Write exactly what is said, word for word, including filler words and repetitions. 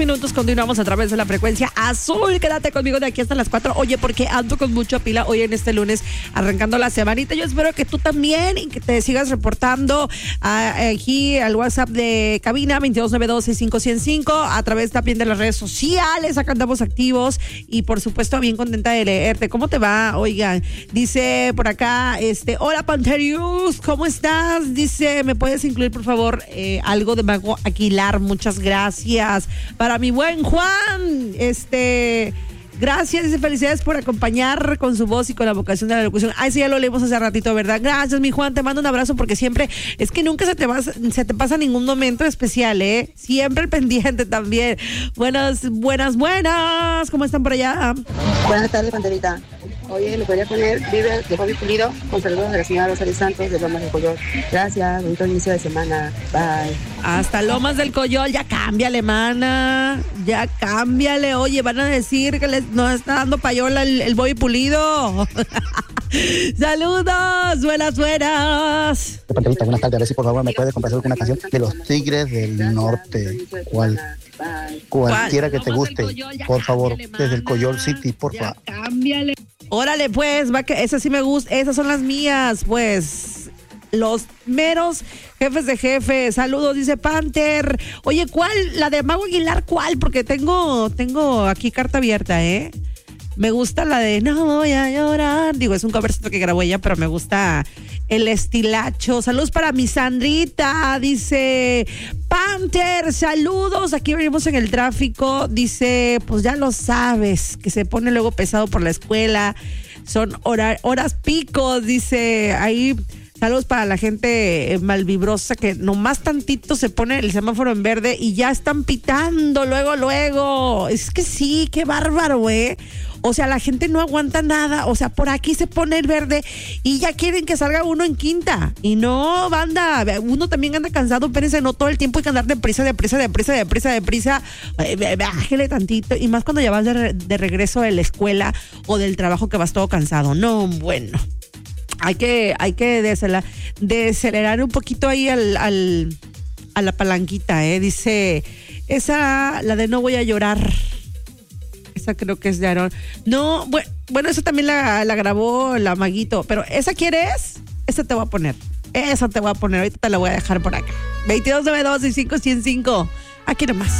Minutos, continuamos a través de la frecuencia azul. Quédate conmigo de aquí hasta las cuatro. Oye, porque ando con mucha pila hoy en este lunes, arrancando la semanita. Yo espero que tú también y que te sigas reportando a, aquí al WhatsApp de cabina veintidós noventa y dos, sesenta y cinco ciento cinco, a través también de las redes sociales. Acá andamos activos y por supuesto bien contenta de leerte. ¿Cómo te va? Oigan, dice por acá, este, hola Panterius, ¿cómo estás? Dice, ¿me puedes incluir por favor eh, algo de Mago Aguilar? Muchas gracias. Para mi buen Juan, este, gracias, dice, felicidades por acompañar con su voz y con la vocación de la locución. Ay, sí, ya lo leímos hace ratito, ¿verdad? Gracias, mi Juan, te mando un abrazo porque siempre, es que nunca se te, va, se te pasa ningún momento especial, ¿eh? Siempre el pendiente también. Buenas, buenas, buenas, ¿cómo están por allá? Buenas tardes, Panterita. Oye, ¿le podría poner Vive de Bobby Pulido con saludos de la señora Rosario Santos de Lomas del Coyol? Gracias, bonito inicio de semana. Bye. Hasta Lomas del Coyol, ya cámbiale, mana. Ya cámbiale. Oye, van a decir que les, nos está dando payola el, el Bobby Pulido. Saludos, buenas, buenas. Panterita, buenas tardes. A ver si por favor me puede complacer con una canción de los Tigres del Norte. ¿Cuál? Cualquiera que te guste, por favor, desde el Coyol City, por favor. Cámbiale. Órale, pues, va que esas sí me gustan, esas son las mías, pues. Los meros jefes de jefes. Saludos, dice Panther. Oye, ¿cuál? La de Mago Aguilar, ¿cuál? Porque tengo, tengo aquí carta abierta, ¿eh? Me gusta la de No voy a llorar. Digo, es un covercito que grabó ella, pero me gusta el estilacho. Saludos para mi Sandrita. Dice Panther, saludos. Aquí venimos en el tráfico. Dice, pues ya lo sabes, que se pone luego pesado por la escuela. Son hora, horas picos. Dice ahí. Saludos para la gente malvibrosa que nomás tantito se pone el semáforo en verde y ya están pitando luego, luego. Es que sí, qué bárbaro, ¿eh? O sea, la gente no aguanta nada. O sea, por aquí se pone el verde y ya quieren que salga uno en quinta. Y no, banda, uno también anda cansado, espérense, no todo el tiempo hay que andar deprisa, deprisa, deprisa, deprisa, deprisa. Eh, bájele tantito. Y más cuando ya vas de, re- de regreso de la escuela o del trabajo que vas todo cansado. No, bueno. Hay que, hay que desacelerar, desacelerar un poquito ahí al, al, a la palanquita, ¿eh? Dice, esa, la de No voy a llorar. Esa creo que es de Aarón. No, bueno, bueno, esa también la, la grabó la Maguito. Pero ¿esa quieres? Esa te voy a poner. Esa te voy a poner. Ahorita te la voy a dejar por acá. veintidós noventa y dos, sesenta y cinco ciento cinco. Aquí nomás.